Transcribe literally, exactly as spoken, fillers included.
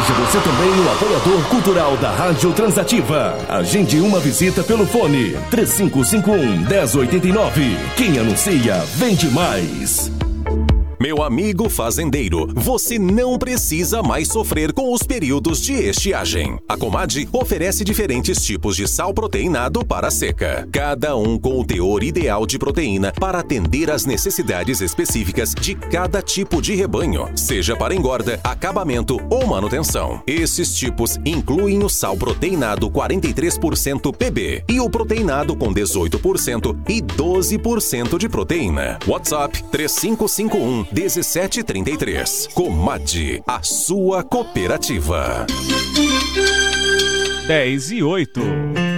Seja você também o apoiador cultural da Rádio Transativa. Agende uma visita pelo fone três cinco cinco um, um zero oito nove. Quem anuncia, vende mais. Meu amigo fazendeiro, você não precisa mais sofrer com os períodos de estiagem. A Comad oferece diferentes tipos de sal proteinado para seca, cada um com o teor ideal de proteína para atender às necessidades específicas de cada tipo de rebanho, seja para engorda, acabamento ou manutenção. Esses tipos incluem o sal proteinado quarenta e três por cento P B e o proteinado com dezoito por cento e doze por cento de proteína. WhatsApp três cinco cinco um, um sete três três. Comad, a sua cooperativa. dez e oito.